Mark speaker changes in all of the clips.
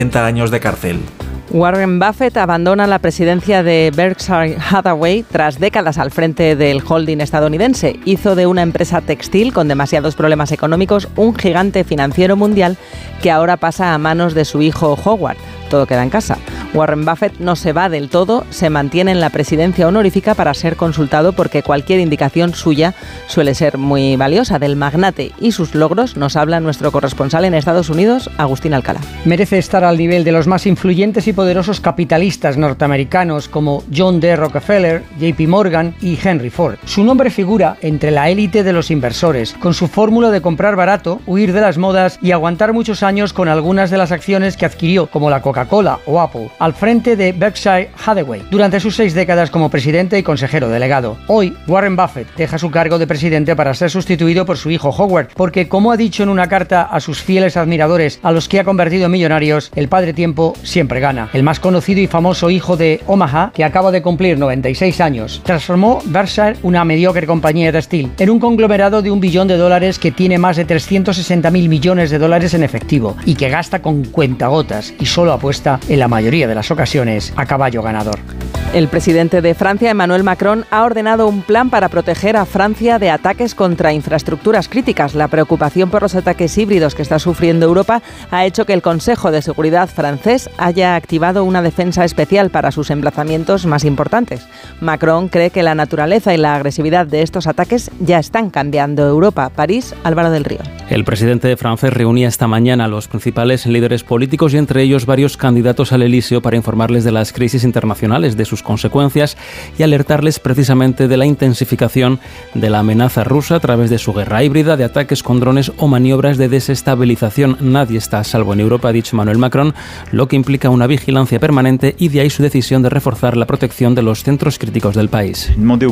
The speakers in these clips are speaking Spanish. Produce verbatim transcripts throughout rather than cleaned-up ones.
Speaker 1: treinta años de cárcel.
Speaker 2: Warren Buffett abandona la presidencia de Berkshire Hathaway tras décadas al frente del holding estadounidense. Hizo de una empresa textil con demasiados problemas económicos un gigante financiero mundial que ahora pasa a manos de su hijo Howard. Todo queda en casa. Warren Buffett no se va del todo, se mantiene en la presidencia honorífica para ser consultado porque cualquier indicación suya suele ser muy valiosa. Del magnate y sus logros nos habla nuestro corresponsal en Estados Unidos, Agustín Alcalá.
Speaker 3: Merece estar al nivel de los más influyentes y poderosos capitalistas norteamericanos como John D. Rockefeller, J P Morgan y Henry Ford. Su nombre figura entre la élite de los inversores, con su fórmula de comprar barato, huir de las modas y aguantar muchos años con algunas de las acciones que adquirió, como la Coca-Cola o Apple, al frente de Berkshire Hathaway durante sus seis décadas como presidente y consejero delegado. Hoy, Warren Buffett deja su cargo de presidente para ser sustituido por su hijo Howard, porque, como ha dicho en una carta a sus fieles admiradores a los que ha convertido en millonarios, el padre tiempo siempre gana. El más conocido y famoso hijo de Omaha, que acaba de cumplir noventa y seis años, transformó Berkshire, una mediocre compañía textil, en un conglomerado de un billón de dólares que tiene más de trescientos sesenta mil millones de dólares en efectivo y que gasta con cuentagotas y solo apuesta en la mayoría de las ocasiones a caballo ganador.
Speaker 2: El presidente de Francia, Emmanuel Macron, ha ordenado un plan para proteger a Francia de ataques contra infraestructuras críticas. La preocupación por los ataques híbridos que está sufriendo Europa ha hecho que el Consejo de Seguridad francés haya activado una defensa especial para sus emplazamientos más importantes. Macron cree que la naturaleza y la agresividad de estos ataques ya están cambiando Europa. París, Álvaro del Río.
Speaker 4: El presidente francés reunía esta mañana a los principales líderes políticos y entre ellos varios candidatos al Elíseo para informarles de las crisis internacionales, de sus consecuencias y alertarles precisamente de la intensificación de la amenaza rusa a través de su guerra híbrida, de ataques con drones o maniobras de desestabilización. Nadie está a salvo en Europa, ha dicho Emmanuel Macron, lo que implica una vigilancia permanente y de ahí su decisión de reforzar la protección de los centros críticos del país.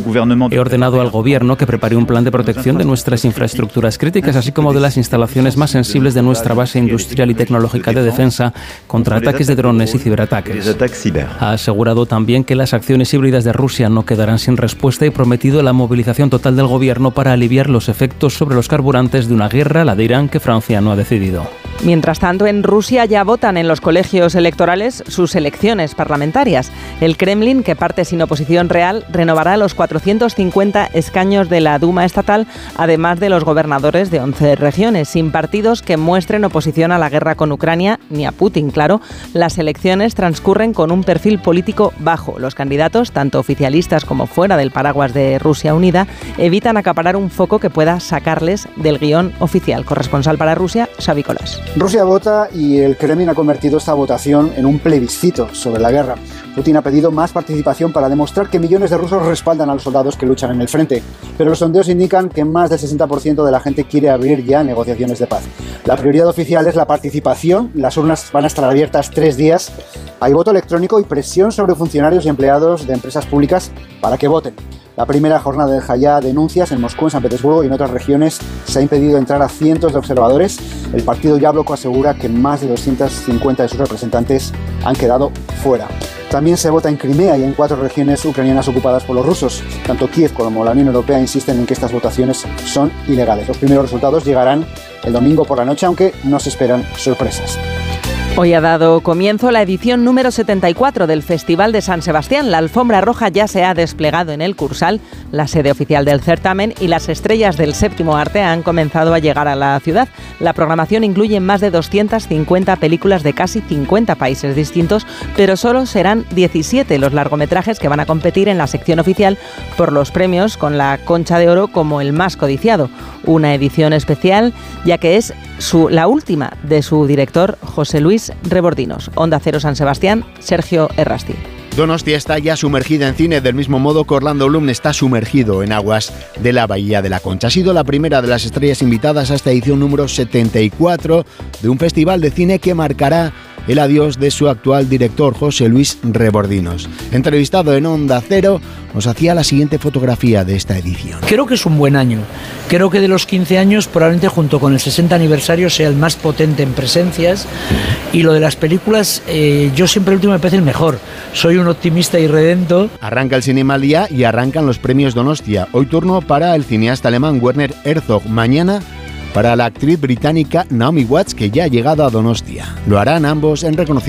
Speaker 4: He ordenado al gobierno que prepare un plan de protección de nuestras infraestructuras críticas, así como de las instalaciones más sensibles de nuestra base industrial y tecnológica de defensa contra ataques de drones y ciberataques. Ha asegurado también que las acciones híbridas de Rusia no quedarán sin respuesta y prometido la movilización total del gobierno para aliviar los efectos sobre los carburantes de una guerra, la de Irán, que Francia no ha decidido.
Speaker 2: Mientras tanto, en Rusia ya votan en los colegios electorales sus elecciones parlamentarias. El Kremlin, que parte sin oposición real, renovará los cuatrocientos cincuenta escaños de la Duma estatal, además de los gobernadores de once regiones, sin partidos que muestren oposición a la guerra con Ucrania, ni a Putin, claro. Las elecciones transcurren con un perfil político bajo. Los candidatos, tanto oficialistas como fuera del paraguas de Rusia Unida, evitan acaparar un foco que pueda sacarles del guión oficial. Corresponsal para Rusia, Xavi Colás.
Speaker 5: Rusia vota y el Kremlin ha convertido esta votación en un plebiscito sobre la guerra. Putin ha pedido más participación para demostrar que millones de rusos respaldan a los soldados que luchan en el frente, pero los sondeos indican que más del sesenta por ciento de la gente quiere abrir ya negociaciones de paz. La prioridad oficial es la participación, las urnas van a estar abiertas tres días, hay voto electrónico y presión sobre funcionarios y empleados de empresas públicas para que voten. La primera jornada deja ya denuncias en Moscú, en San Petersburgo y en otras regiones. Se ha impedido entrar a cientos de observadores. El partido Yabloko asegura que más de doscientos cincuenta de sus representantes han quedado fuera. También se vota en Crimea y en cuatro regiones ucranianas ocupadas por los rusos. Tanto Kiev como la Unión Europea insisten en que estas votaciones son ilegales. Los primeros resultados llegarán el domingo por la noche, aunque no se esperan sorpresas.
Speaker 2: Hoy ha dado comienzo la edición número setenta y cuatro del Festival de San Sebastián. La alfombra roja ya se ha desplegado en el Cursal, la sede oficial del certamen, y las estrellas del séptimo arte han comenzado a llegar a la ciudad. La programación incluye más de doscientas cincuenta películas de casi cincuenta países distintos, pero solo serán diecisiete los largometrajes que van a competir en la sección oficial por los premios, con la Concha de Oro como el más codiciado. Una edición especial, ya que es su, la última de su director José Luis Rebordinos. Onda Cero San Sebastián, Sergio Errasti.
Speaker 6: Donostia está ya sumergida en cine, del mismo modo que Orlando Bloom está sumergido en aguas de la Bahía de la Concha. Ha sido la primera de las estrellas invitadas a esta edición número setenta y cuatro de un festival de cine que marcará el adiós de su actual director, José Luis Rebordinos. Entrevistado en Onda Cero, nos hacía la siguiente fotografía de esta edición.
Speaker 7: Creo que es un buen año. Creo que de los quince años, probablemente junto con el sesenta aniversario, sea el más potente en presencias. Y lo de las películas, eh, yo siempre el último me parece el mejor. Soy un optimista irredento.
Speaker 6: Arranca el Cinema al Día y arrancan los premios Donostia. Hoy turno para el cineasta alemán Werner Herzog. Mañana para la actriz británica Naomi Watts, que ya ha llegado a Donostia. Lo harán ambos en reconocimiento